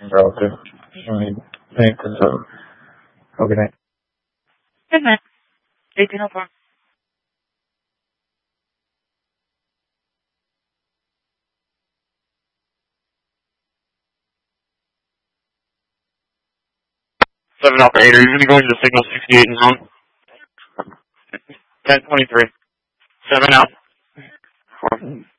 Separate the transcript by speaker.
Speaker 1: relative. Thanks. Okay, night.
Speaker 2: Good night. 1804.
Speaker 3: Seven Alpha 8, are you going to go into signal 68 in zone? 1023. 7 out. 4.